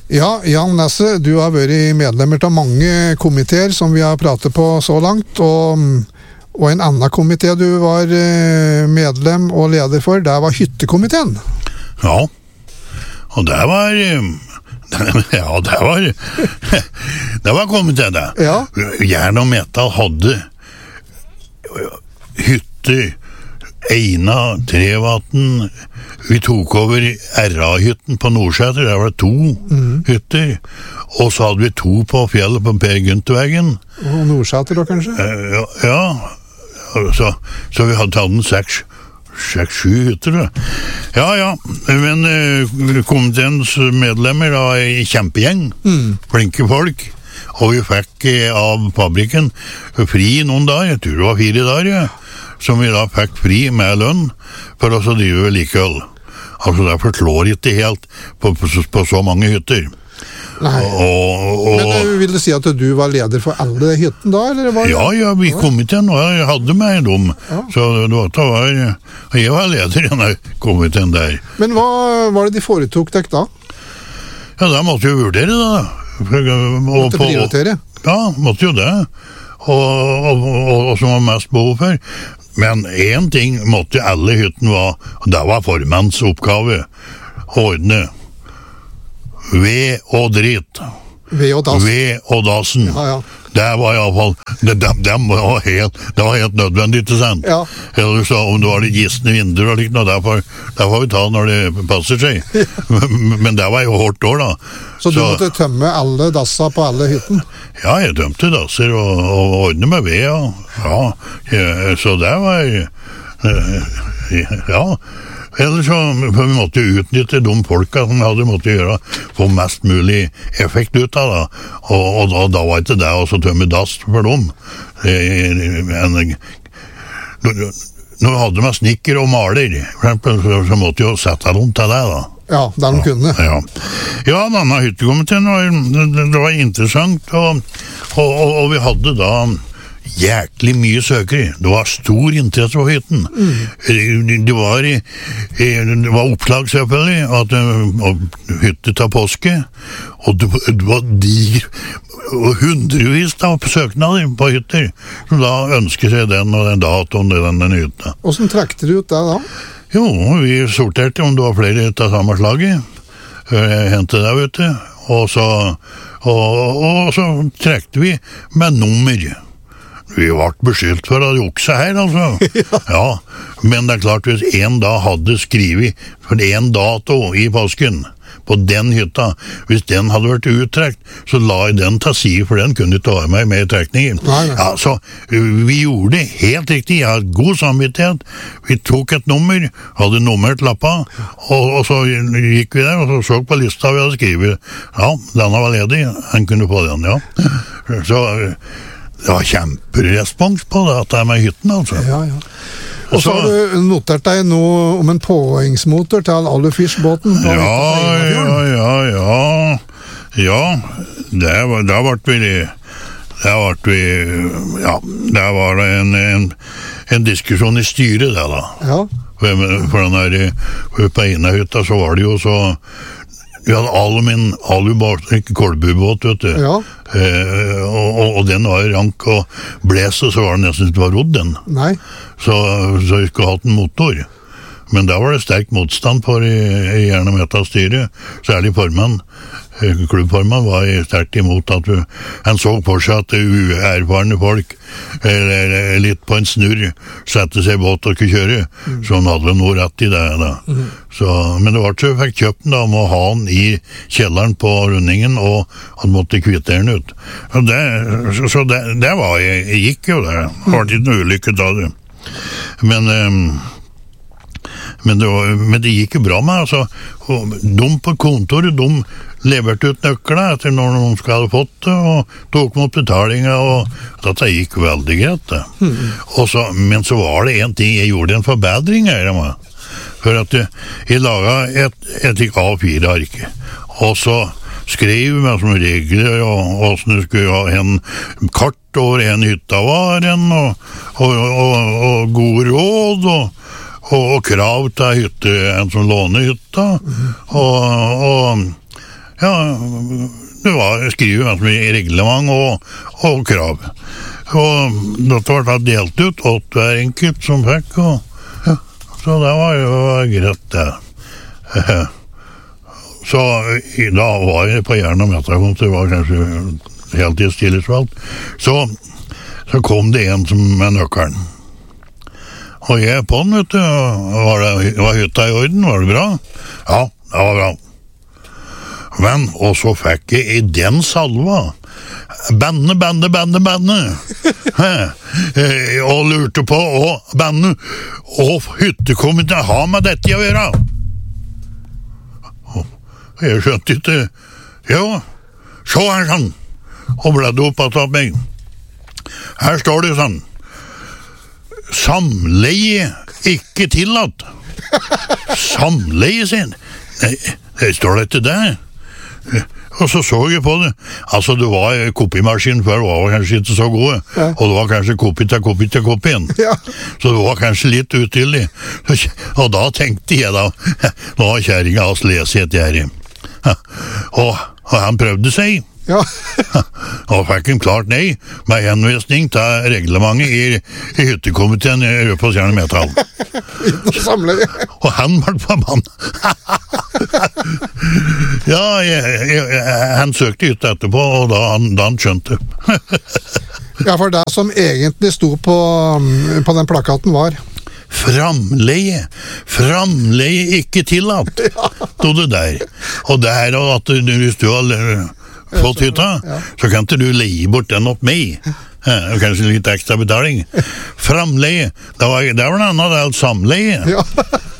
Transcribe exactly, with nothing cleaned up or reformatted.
Ja, Jan Nesse, du har vært medlemmer av mange komiteer som vi har pratet på så langt, og, og en annen komité du var medlem og leder for, det var hyttekomiteen. Ja, og det var... Ja, det var... Det var komiteen, det. Ja. Jern og Metal hadde hytter, Eina, Trevatn, vi tok over R A-hytten på Nordsæter, der var det to mm. hytter, og så hadde vi to på fjellet på Per Gynterveggen. Og Nordsæter da, kanskje? Uh, ja, ja. Så, så vi hadde tatt en seks, seks, sju hytter, da. Ja, ja, men uh, komiteens medlemmer da, i kjempegjeng, mm. flinke folk, og vi fikk uh, av fabrikken fri noen dager, jeg tror det var fire dager, ja. Som vi da fikk fri med lønn for oss å drive vedlikehold. Altså det forslår ikke helt på, på, på så mange hytter. Nei. Og, og, Men vil du si at du var leder for alle hytten da? Eller var det? Ja, ja, vi kom til og jeg hadde meg dem. Ja. Så det var, jeg var leder i denne komiteen der. Men hva var det de foretok deg da? Ja, da måtte vi vurdere da. For, måtte på, prioritere? Ja, måtte jo det. Og, og, og, og som var mest behov for. Men en ting måtte alle hytten være, og det var formanns oppgave, ordne ved og dritt. Ved og dass. Ved og dassen. Ja, ja. Det var i alle fall, det, det, det, var helt, det var helt nødvendig, ikke sant? Ja. Eller så om det var litt gisne vinduer og likt noe, det får, det får vi ta når det passer seg. men, men det var jo hårdt år da. Så du så, måtte tømme alle dassa på alle hytten? Ja, jeg tømte dasser og, og ordne med ved, ja. ja. Så det var, ja. Eller så vi måtte utnytte de folka som hadde måttet gjøre, få mest mulig effekt ut av det. Og, og da, da var ikke det å tømme dass for dem. Men, når vi hadde med snikker og maler, for eksempel, så, så måtte vi jo sette dem til det da. Ja, der de kunne. Ja, ja denne hyttekomiteen var, det, det var interessant, og, og, og, og vi hadde da jæklig mye søkere. Det var stor interesse på hytten. Mm. Det var, det var oppslag selvfølgelig, at hytte til påske, og det, det var diger, og hundrevis av søknader på hytter, som da ønsker seg den og den datoen i den, den hytten. Hvordan trekte du ut det da? Jo, vi sorterte om det var flere av samme slaget. Jeg hentet det, vet du. Og så, og, og så trekte vi med nummer. Vi ble beskyldt for å jukse her, altså. ja. ja, men det er klart, hvis en da hadde skrivet for en dato i påsken, på den hytta, hvis den hadde vært uttrekt, så la jeg den til side, for den kunne ikke være med med i trekningen. Nei, nei. Ja, så vi gjorde det helt riktig, jeg har god samvittighet, vi tok et nummer, hadde nummert lappa, og, og så gikk vi der, og så så på lista vi hadde skrivet, ja, denne var ledig, han kunne få den, ja. Så... Det var kjemperespons på det, at det er med hytten, altså. Ja, ja. Og så har du notert deg noe om en påhengsmotor til Alufish-båten. Ja, ja, ja, ja. Ja, det var, da ble vi, det ble vi, ja, det var det en, en, en diskusjon i styret, det da. Ja. For, for den der, på ene hytta så var det jo så, vi hadde alumin, alubåt, ikke kolbubåt, vet du. Ja. Eh, og, og, og den var rank og blese, så var det nesten ikke var rodd den. Nei. Så, så vi skulle hatt en motor. Men da var det sterk motstand på i, i Jern og Metal styret, særlig formann. Klubbformann var sterkt imot at vi, han så på seg at uerfarne folk eller litt på en snurr sette seg i båt og ikke kjøre, mm. så han hadde noe rett i det da. Mm. Så, men det var så vi fikk kjøpt den da, med å ha den i kjelleren på rundingen, og han måtte kvittere den ut. Og det, så, så det, det var, jeg, jeg gikk jo der, det var ikke noe ulykke da det. Men um, Men det, var, men det gikk jo bra med, altså. De på kontoret, de leverte ut nøklene etter når de skulle ha fått det, og tok mot betalinga, og dette gikk veldig greit, det. Mm. Og så, men så var det en ting, jeg gjorde en forbedring her, for at jeg, jeg laget et, et A fire ark, og så skrev med som regler, og hvordan du skulle ha en kart over en hytta var en, og, og, og, og god råd, og Og, og krav til hytte, en som låner hytta, mm. og, og ja, det var skrivet med reglement og, og krav. Og dette var da delt ut, åtte hver enkelt som fikk, og ja, så det var jo greit det. Så da var jeg på Jern- og Metakontor, det var kanskje heltidstillitsvalgt, så, så kom det en som med nøkkelen. Og jeg på den, vet du, var, det, var hytta i orden, var det bra? Ja, det var bra. Men, og så fikk jeg i den salva, banne, banne, banne, banne, og lurte på, og banne, og hyttekomiteen har med dette å gjøre. Og jeg skjønte ikke, jo, så her sånn, og bledde opp at meg. Her står det sånn, samleie ikke tillatt. Samleie sin. Nei, det står det ikke der. Og så så jeg på det. Altså, det var kopimaskin før, det var kanskje ikke så gode. Ja. Og det var kanskje kopi til kopi til kopien. Ja. Så det var kanskje litt utydelig. Og da tenkte jeg da, nå har kjæringen hans lest et gjerde. Og, og han prøvde seg. Ja. Og fikk en klart nei med henvisning til reglementet i, i hyttekomiteen på Jern- og Metall. Og han var på mann. Ja, jeg, jeg, han søkte ut etterpå, og da han, da han skjønte. Ja, for det som egentlig sto på, på den plakaten var framleie, framleie ikke tillatt, stod det der. Og det her, at du, hvis du har fått hytta, ja. Så kan ikke du leie bort den opp meg. Ja, kanskje litt ekstra betaling. Framleie, det var, det var en annen del samleie. Ja.